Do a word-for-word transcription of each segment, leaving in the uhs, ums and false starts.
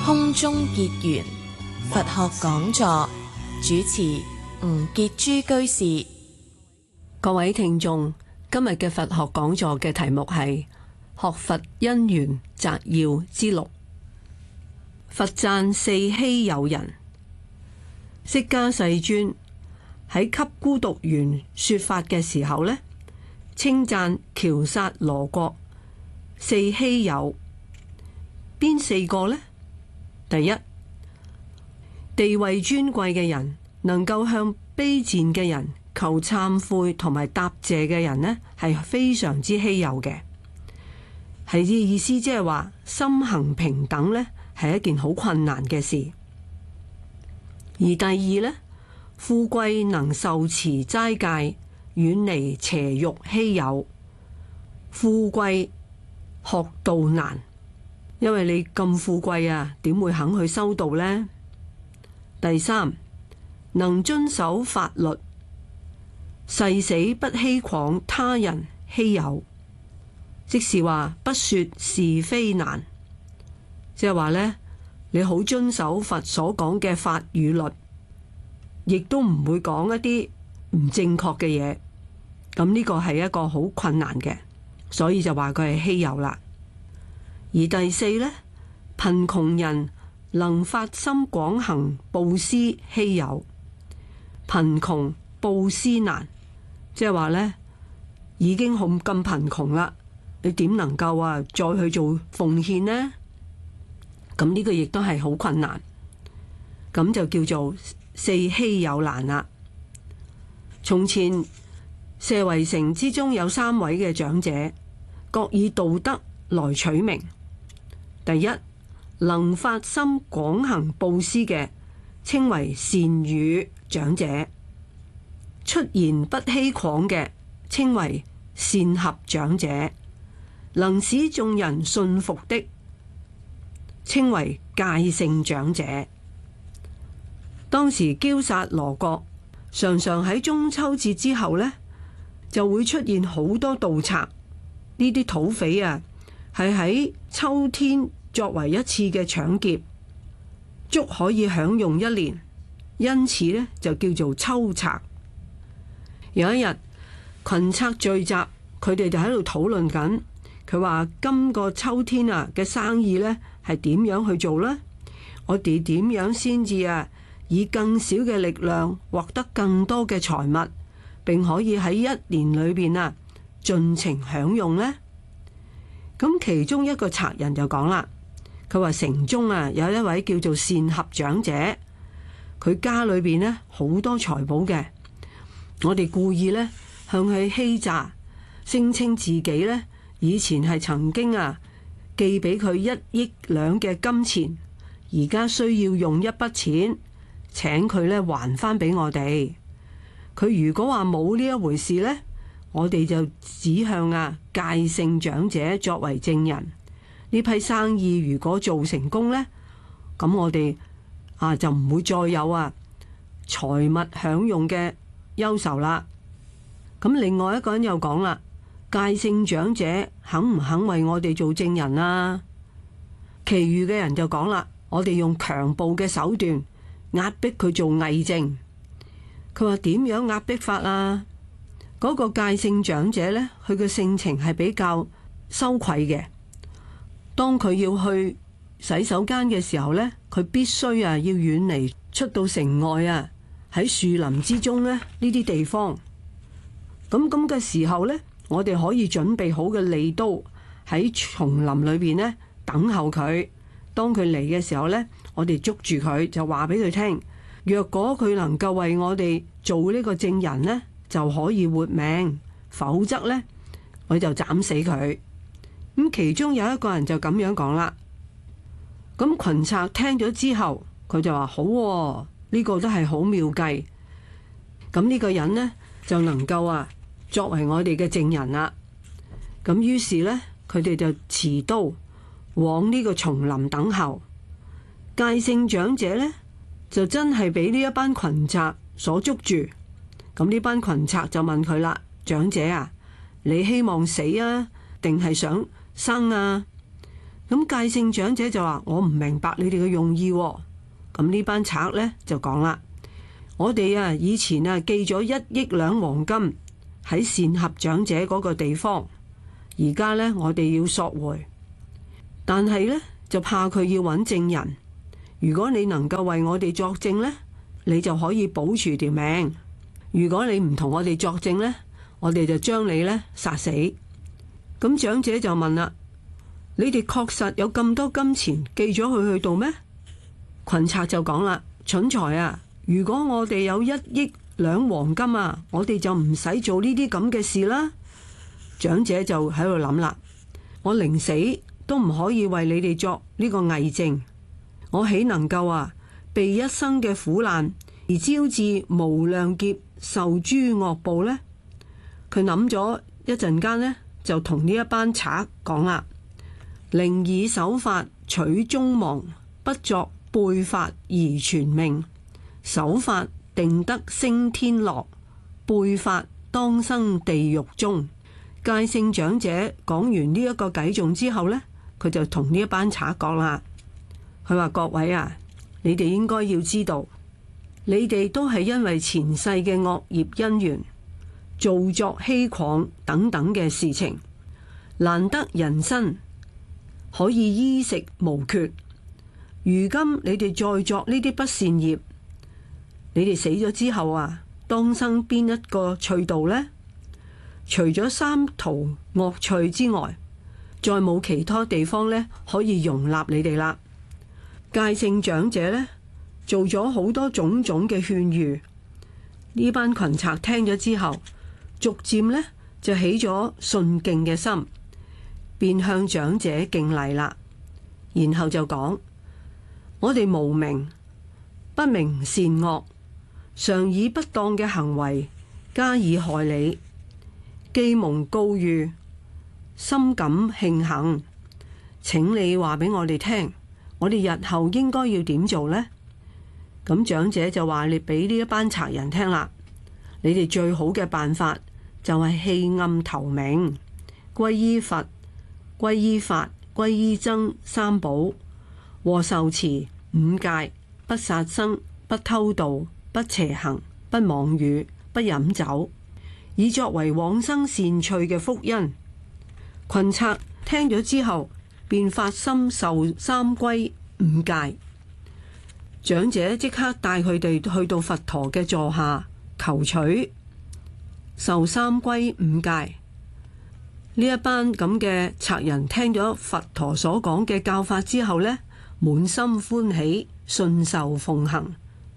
空中結緣佛學講座，主持吳傑珠居士。 各位聽眾，今日嘅佛學講座嘅題目係學佛因緣摘要之六。佛讚四希有人。釋迦世尊喺給孤獨園說法嘅時候呢，稱讚憍薩羅國四希有。邊四個呢？第一，地位尊貴嘅人能夠向卑賤嘅人求懺悔同埋答謝嘅人呢，係非常之稀有嘅。係啲意思，即係話心行平等呢，係一件好困難嘅事。而第二呢，富貴能受持齋戒，遠離邪欲稀有。富貴學道難。因為你咁富貴啊，點會肯去修道呢？第三，能遵守法律，誓死不欺誑他人稀有，即是話不說是非難，即係話呢，你好遵守佛所講嘅法與律，亦都唔會講一啲唔正確嘅嘢。咁呢個係一個好困難嘅，所以就話佢係稀有啦。而第四呢，貧窮人能發心廣行布施稀有。貧窮布施難，即係話呢，已經好咁貧窮啦，你點能夠啊再去做奉獻呢？咁呢個亦都係好困難，咁就叫做四希有難啦。從前舍衛城之中有三位嘅長者，各以道德來取名。第一，能發心廣行布施嘅，稱為善語長者；出言不欺誑嘅，稱為善合長者；能使眾人信服的，稱為戒聖長者。當時憍薩羅國常常喺中秋節之後呢，就會出現好多盜賊。呢啲土匪啊，係喺秋天作為一次嘅搶劫，足可以享用一年，因此呢，就叫做秋賊。有一日，群賊聚集，佢哋就喺度討論緊，佢話今個秋天啊嘅生意呢係點樣去做呢？我哋點樣先至啊以更少嘅力量獲得更多嘅財物，並可以喺一年裏邊啊盡情享用呢？咁其中一個賊人就講啦，佢話城中啊有一位叫做善合長者，佢家裏邊呢好多財寶嘅，我哋故意呢向佢欺詐，聲稱自己呢以前係曾經啊寄俾佢一億兩嘅金錢，而家需要用一筆錢，請佢呢還翻俾我哋。佢如果話冇呢一回事呢，我哋就指向啊戒聖長者作為證人。呢批生意如果做成功呢，咁我哋啊就唔會再有啊財物享用嘅憂愁啦。咁另外一個人又講啦，戒聖長者肯唔肯為我哋做證人啊？其餘嘅人就講啦，我哋用強暴嘅手段壓迫佢做偽證。佢話點樣壓迫法啊？嗰個戒聖長者呢，佢嘅性情係比較羞愧嘅。當佢要去洗手間嘅時候呢，佢必須啊要遠離出到城外啊，喺樹林之中呢呢啲地方。咁咁嘅時候呢，我哋可以準備好嘅利刀喺叢林裏邊呢等候佢。當佢嚟嘅時候呢，我哋捉住佢就話俾佢聽，若果佢能夠為我哋做呢個證人呢，就可以活命，否則呢，我就斬死佢。咁其中有一個人就咁樣講啦。咁群賊聽咗之後，佢就話好喎，呢個都係好妙計。咁呢個人呢，就能夠啊作為我哋嘅證人啦。咁於是呢，佢哋就持刀往呢個叢林等候。戒聖長者呢，就真係俾呢一班群賊所捉住。咁呢班群賊就問佢啦，長者啊，你希望死啊，定係想生啊？ 咁戒聖長者就話：我唔明白你哋嘅用意喎。咁呢班賊呢，就講啦：我哋啊以前啊寄咗一億兩黃金喺善合長者嗰個地方，而家呢，我哋要索回，但係呢，就怕佢要揾證人。如果你能夠為我哋作證呢，你就可以保住條命；如果你唔同我哋作證呢，我哋就將你呢殺死。咁長者就問啦：你哋確實有咁多金錢寄咗佢去度咩？群賊就講啦：蠢材啊！如果我哋有一億兩黃金啊，我哋就唔使做呢啲咁嘅事啦。長者就喺度諗啦：我寧死都唔可以為你哋作呢個偽證，我豈能夠啊被一生嘅苦難而招致無量劫受諸惡報呢？佢諗咗一陣間呢，就同呢一班賊講啦：寧以守法取終亡，不作背法而存命。守法定得升天樂，背法當生地獄中。戒聖長者講完呢一個偈頌之後呢，佢就同呢一班賊講啦。佢話：各位啊，你哋應該要知道，你哋都係因為前世嘅惡業因緣，造作欺誑等等嘅事情，難得人身可以衣食無缺。如今你哋再作呢啲不善業，你哋死咗之後啊，當生邊一個趣道呢？除咗三途惡趣之外，再冇其他地方呢可以容納你哋啦。戒聖長者呢，做咗好多種種嘅勸喻，呢班群賊聽咗之後，逐漸呢就起咗信敬嘅心，便向長者敬禮啦。然後就講：我哋無明，不明善惡，常以不當嘅行為加以害你，既蒙告諭，深感慶幸。請你話俾我哋聽，我哋日後應該要點做呢？咁長者就話：你俾呢一班賊人聽啦，你哋最好嘅辦法就係棄暗投明，皈依佛、皈依法、皈依僧三寶，和受持五戒，不殺生，不偷盜，不邪行，不妄語，不飲酒，以作為往生善趣嘅福因。群賊聽咗之後，便發心受三皈五戒。長者即刻帶佢哋去到佛陀嘅座下求取受三皈五戒。呢一班咁嘅賊人聽咗佛陀所講嘅教法之後呢，滿心歡喜，信受奉行。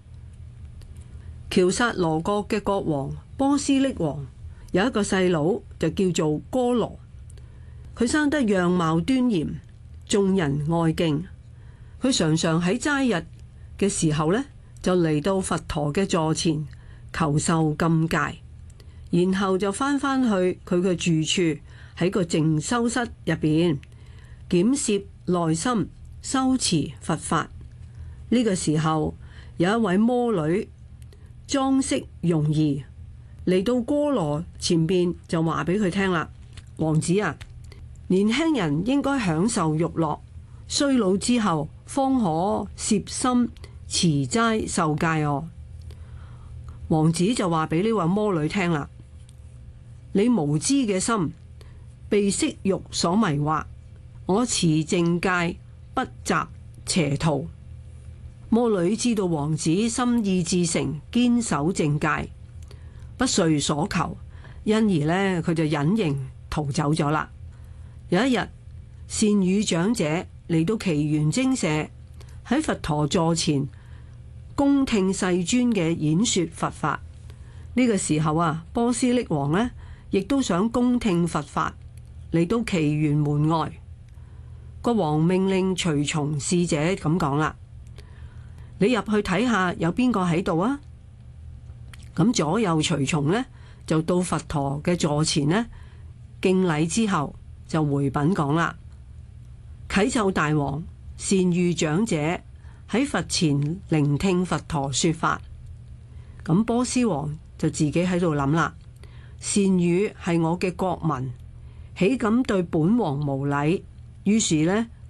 喬薩羅國嘅國王波斯匿王有一個細佬就叫做哥羅，佢生得樣貌端嚴，眾人愛敬。佢常常喺齋日嘅時候呢，就嚟到佛陀嘅座前求受禁戒，然後就翻返去佢嘅住處，喺個靜修室入邊檢攝內心，修持佛法。呢個時候有一位魔女裝飾容儀嚟到哥羅前邊，就話俾佢聽啦：王子啊，年輕人應該享受欲樂，衰老之後方可攝心持齋受戒哦。王子就話俾呢位魔女聽啦：你無知嘅心被色欲所迷惑，我持淨戒不習邪途。魔女知道王子心意至誠，堅守淨戒，不遂所求，因而呢，佢就隱形逃走咗啦。有一日，善語長者嚟到祇園精舍，喺佛陀座前恭聽世尊嘅演說佛法。呢個時候啊，波斯匿王呢亦都想恭聽佛法，嚟到祇園門外。個王命令隨從侍者咁講啦：你入去睇下有邊個喺度啊？咁左右隨從呢，就到佛陀嘅座前呢，敬禮之後就回稟講啦：啟奏大王，善語長者喺佛前聆聽佛陀說法。咁波斯王就自己喺度諗啦：善語係我嘅國民，豈敢對本王無禮？於是呢，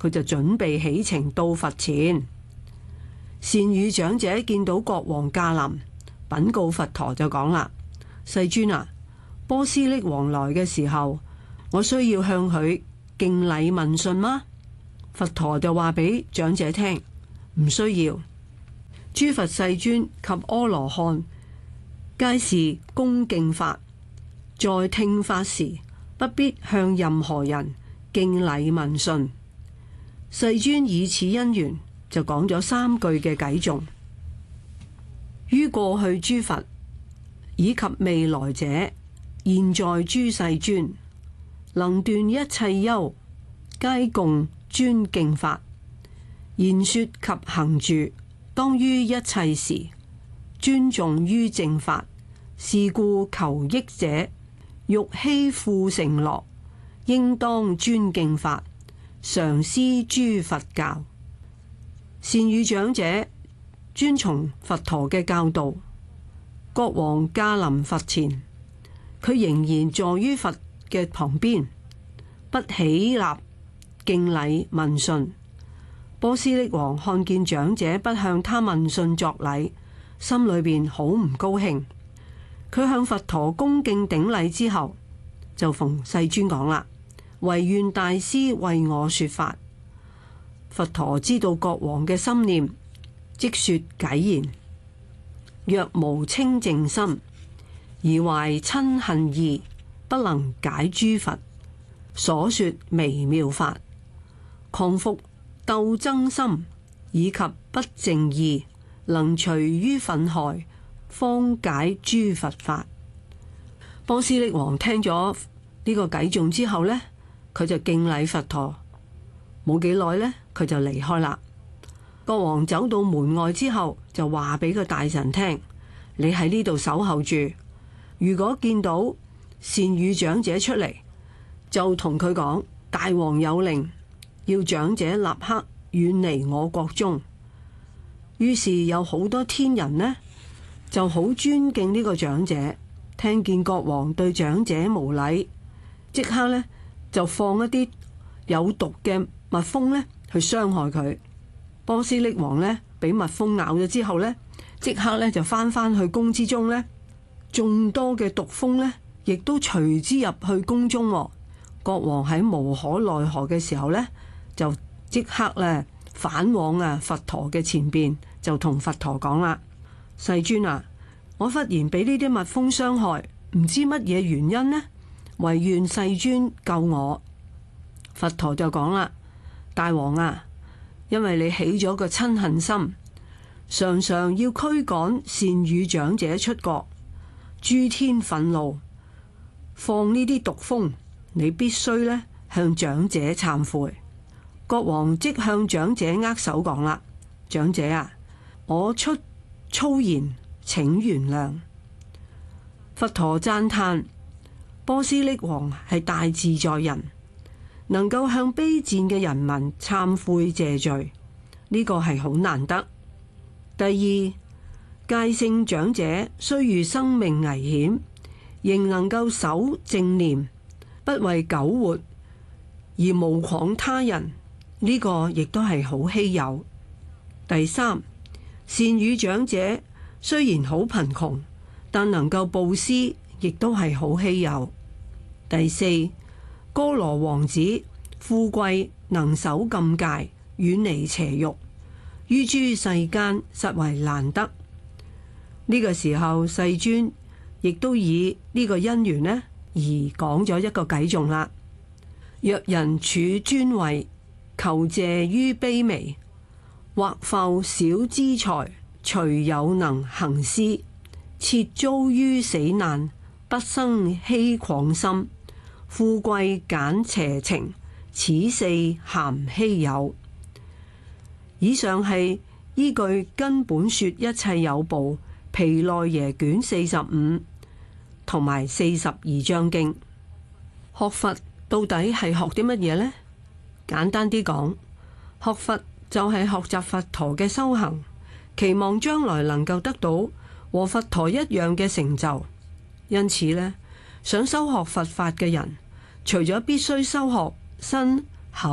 佢就準備起程到佛前。善語長者見到國王駕臨，稟告佛陀就講啦：世尊啊，波斯匿王來嘅時候，我需要向佢敬禮問訊嗎？佛陀就話俾長者聽，唔需要。諸佛世尊及阿羅漢皆是恭敬法，在聽法時不必向任何人敬禮問訊。世尊以此因緣就講咗三句嘅偈頌：於過去諸佛以及未來者，現在諸世尊能斷一切憂，皆共尊敬法，言說及行住，當於一切時尊重於正法。是故求益者欲希富成樂，應當尊敬法，常思諸佛教。善語長者遵從佛陀嘅教導，國王駕臨佛前，佢仍然坐於佛嘅旁邊，不起立敬禮問訊。波斯匿王看見長者不向他問訊作禮，心裏邊好唔高興。佢向佛陀恭敬頂禮之後，就逢世尊講啦：唯願大師為我說法。佛陀知道國王嘅心念，即說偈言：若無清淨心，而懷瞋恨意，不能解諸佛所說微妙法。狂伏鬥爭心以及不淨意，能隨於忿害，方解諸佛法。波斯匿王聽咗呢個偈頌之後呢，佢就敬禮佛陀。冇幾耐呢，佢就離開啦。國王走到門外之後，就話俾個大臣聽：你喺呢度守候住，如果見到善語長者出嚟，就同佢講：大王有令，要長者立刻遠離我國中。於是有好多天人呢，就好尊敬呢個長者，聽見國王對長者無禮，即刻呢就放一啲有毒嘅蜜蜂呢去傷害佢。波斯匿王呢俾蜜蜂咬咗之後呢，即刻呢就翻返去宮之中呢，眾多嘅毒蜂呢亦都隨之入去宮中。國王喺無可奈何嘅時候呢，就即刻呢返往啊佛陀嘅前邊，就同佛陀講啦：世尊啊，我忽然俾呢啲蜜蜂傷害，唔知乜嘢原因呢？唯願世尊救我。佛陀就講啦：大王啊，因為你起咗個瞋恨心，常常要驅趕善語長者出國，諸天憤怒，放呢啲毒蜂，你必須呢向長者懺悔。國王即向長者握手講啦：長者啊，我出粗言，請原諒。佛陀讚嘆波斯匿王係大自在人，能夠向卑賤嘅人民懺悔謝罪，呢個係好難得。第二，戒聖長者雖遇生命危險，仍能夠守正念，不為苟活而無誑他人，呢個亦都係好稀有。第三，善語長者雖然好貧窮，但能夠布施，亦都係好稀有。第四，哥羅王子富貴，能守禁戒，遠離邪欲，於諸世間實為難得。呢個時候，世尊亦都以呢個因緣呢而講咗一個偈頌啦：若人處尊位，求謝於卑微，或復小資財，隨有能行施，切遭於死難，不生欺誑心，富貴簡邪情，此四咸稀有。以上係依據根本說一切有部毗奈耶卷四十五同埋四十二章經。學佛到底係學啲乜嘢呢？簡單啲講，學佛就係學習佛陀嘅修行，期望將來能夠得到和佛陀一樣嘅成就。因此呢，想修學佛法嘅人，除咗必須修學身口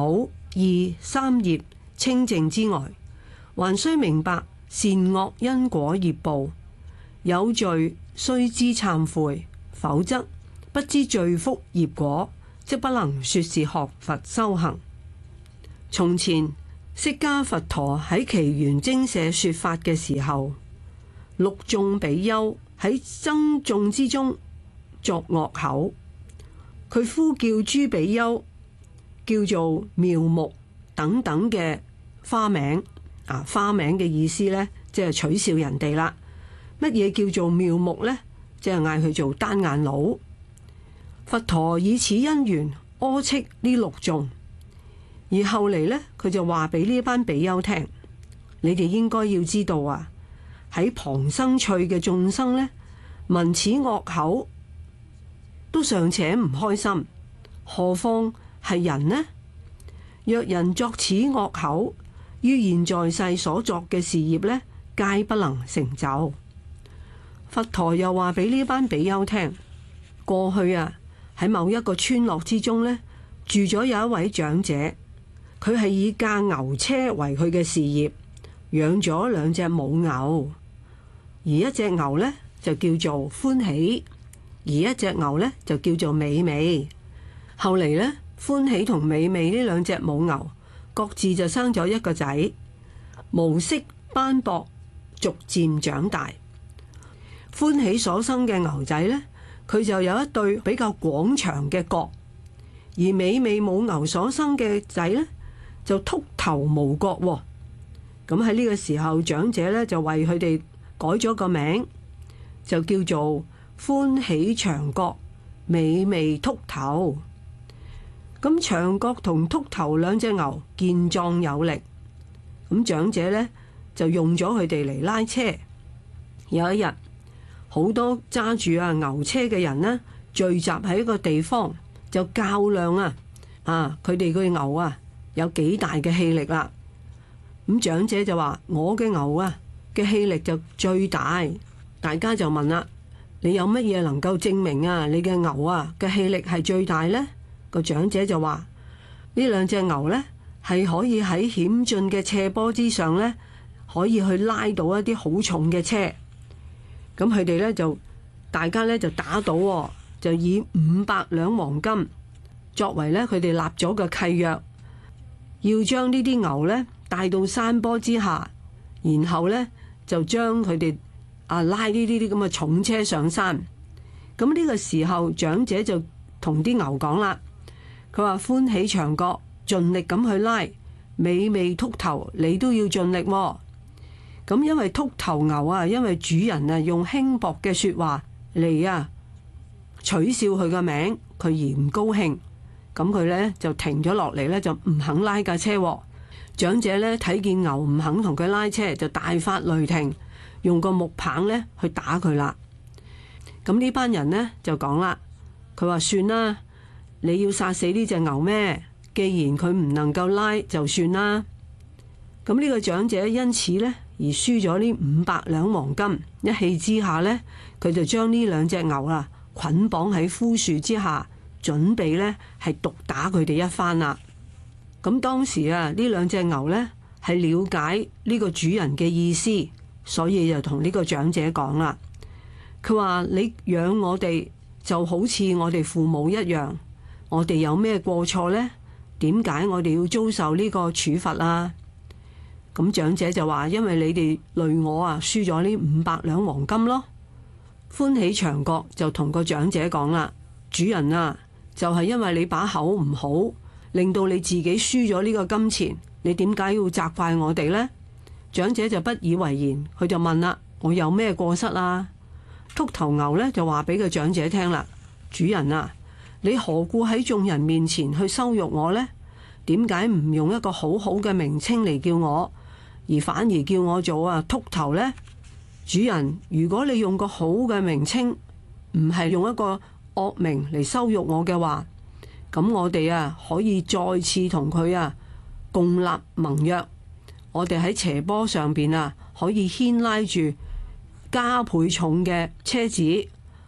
二三業清淨之外，還須明白善惡因果業報，有罪須知懺悔，否則不知罪福業果，即不能說是學佛修行。從前釋迦佛陀喺祇園精舍說法嘅時候，六眾比丘喺僧眾之中作惡口，佢呼叫諸比丘叫做妙目等等嘅花名。啊，花名嘅意思呢，即係取笑人哋啦。乜嘢叫做妙目呢？即係嗌佢做單眼佬。佛陀以此因緣呵斥呢六眾，而後嚟呢，佢就話俾呢班比丘聽：你哋應該要知道啊，喺旁生趣嘅眾生呢，聞此惡口都尚且唔開心，何況係人呢？若人作此惡口，於現在世所作嘅事業呢，皆不能成就。佛陀又話俾呢班比丘聽：過去啊，喺某一個村落之中呢，住咗有一位長者，佢係以駕牛車為佢嘅事業，養咗兩隻母牛，而一隻牛呢，就叫做歡喜，而一隻牛呢，就叫做美美。後嚟呢，歡喜同美美呢兩隻母牛各自就生咗一個仔，毛色斑駁，逐漸長大。歡喜所生嘅牛仔呢，佢就有一對比較廣長嘅角，而美美母牛所生嘅仔呢，就禿頭無角。咁喺呢個時候，長者呢就為佢哋改咗個名，就叫做歡喜長角，美美禿頭。咁長角同禿頭兩隻牛健壯有力，咁長者呢就用咗佢哋嚟拉車。有一日，好多揸住啊牛車嘅人呢，聚集喺一個地方，就較量啊，啊佢哋嘅牛啊有幾大嘅氣力啦。咁長者就話：我嘅牛啊嘅氣力就最大。大家就問啦：你有乜嘢能夠證明啊你嘅牛啊嘅氣力係最大呢？個長者就話：呢兩隻牛呢，係可以喺險峻嘅斜坡之上呢，可以去拉到一啲好重嘅車。咁佢哋呢，就大家呢，就打賭，就以五百兩黃金作為呢，佢哋立咗個契約，要將呢啲牛呢帶到山坡之下，然後呢，就將佢哋啊拉呢啲啲咁嘅重車上山。咁呢個時候，長者就同啲牛講啦。佢話：歡喜長角，盡力咁去拉；美美禿頭，你都要盡力喎。咁因為禿頭牛啊，因為主人啊用輕薄嘅說話嚟啊取笑佢嘅名，佢而唔高興，咁佢呢就停咗落嚟呢，就唔肯拉架車。長者呢睇見牛唔肯同佢拉車，就大發雷霆，用個木棒呢去打佢啦。咁呢班人呢就講啦，佢話：算啦。你要殺死呢隻牛咩？既然佢唔能夠拉，就算啦。咁呢個長者因此呢而輸咗呢五百兩黃金。一氣之下呢，佢就將呢兩隻牛啊捆綁喺枯樹之下，準備呢係毒打佢哋一番啦。咁當時啊，呢兩隻牛呢係了解呢個主人嘅意思，所以就同呢個長者講啦。佢話：你養我哋就好似我哋父母一樣。我哋有咩過錯呢？點解我哋要遭受呢個處罰啊？咁長者就話：因為你哋累我啊，輸咗呢五百兩黃金咯。歡喜長角就同個長者講啦：主人啊，就係因為你把口唔好，令到你自己輸咗呢個金錢，你點解要責怪我哋呢？長者就不以為然，佢就問啦：我有咩過失啊？禿頭牛呢就話俾個長者聽啦：主人啊，你何故喺眾人面前去羞辱我呢？點解唔用一個好好嘅名稱嚟叫我，而反而叫我做啊禿頭呢？主人，如果你用個好嘅名稱，唔係用一個惡名嚟羞辱我嘅話，咁我哋啊可以再次同佢啊共立盟約。我哋喺斜坡上邊啊可以牽拉住加倍重嘅車子。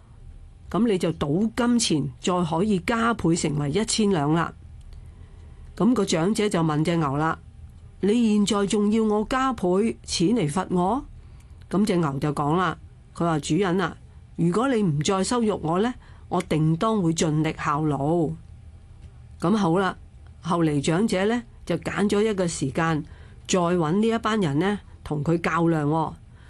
咁你就賭金錢，再可以加倍成為一千兩啦。 咁個長者就問隻牛啦：你現在仲要我加倍錢嚟罰我？咁隻牛就講啦，佢話：主人啊，如果你唔再羞辱我呢，我定當會盡力效勞。咁好啦，後嚟長者呢就揀咗一個時間，再揾呢一班人呢同佢較量喎。